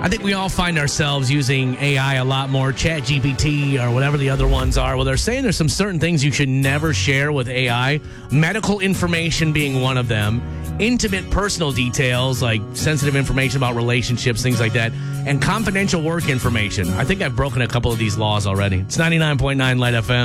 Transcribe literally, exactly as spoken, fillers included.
I think we all find ourselves using A I a lot more, Chat G P T or whatever the other ones are. Well, they're saying there's some certain things you should never share with A I, medical information being one of them, intimate personal details like sensitive information about relationships, things like that, and confidential work information. I think I've broken a couple of these laws already. It's ninety-nine point nine Light F M.